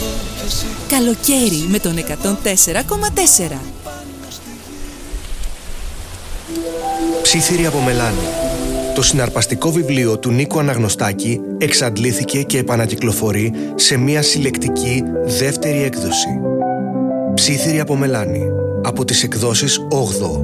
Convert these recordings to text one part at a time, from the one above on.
Καλοκαίρι με τον 104,4. Ψήθυροι από μελάνι. Το συναρπαστικό βιβλίο του Νίκου Αναγνωστάκη εξαντλήθηκε και επανακυκλοφορεί σε μια συλλεκτική δεύτερη έκδοση. Ψήθυροι από μελάνι. Από τις εκδόσεις 8ο.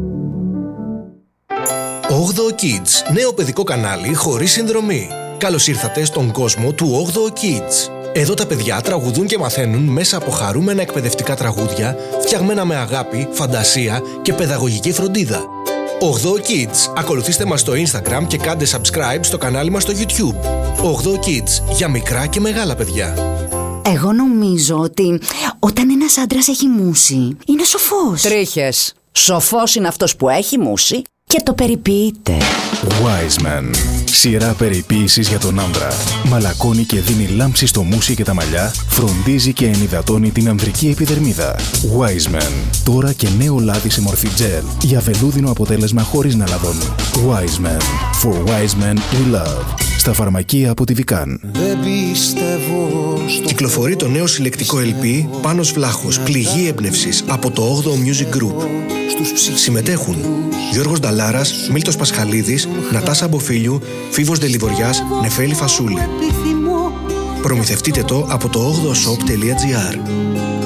8ο Kids. Νέο παιδικό κανάλι χωρίς συνδρομή. Καλώς ήρθατε στον κόσμο του 8ο Kids. Εδώ τα παιδιά τραγουδούν και μαθαίνουν μέσα από χαρούμενα εκπαιδευτικά τραγούδια, φτιαγμένα με αγάπη, φαντασία και παιδαγωγική φροντίδα. 8ο Kids. Ακολουθήστε μας στο Instagram και κάντε subscribe στο κανάλι μας στο YouTube. 8ο Kids. Για μικρά και μεγάλα παιδιά. Εγώ νομίζω ότι όταν ένας άντρας έχει μούσει, είναι σοφός. Τρίχες. Σοφός είναι αυτός που έχει μούσει Και το περιποιείται. Wiseman. Σειρά περιποίησης για τον άντρα. Μαλακώνει και δίνει λάμψη στο μουσι και τα μαλλιά, φροντίζει και ενυδατώνει την ανδρική επιδερμίδα. Wiseman. Τώρα και νέο λάδι σε μορφή gel για βελούδινο αποτέλεσμα χωρίς να λαδώνει. Wiseman. For wise men we love. Στα φαρμακεία από τη Vican. Κυκλοφορεί το νέο συλλεκτικό LP Πάνος Βλάχος, πληγή έμπνευσης από το 8ο Music Group. Συμμετέχουν Γιώργος Νταλάρας, Μίλτος Πασχαλίδης, Νατάσα Μποφίλιου, Φίβος Δελιβοριάς, Νεφέλη Φασούλη. Προμηθευτείτε το από το 8oshop.gr.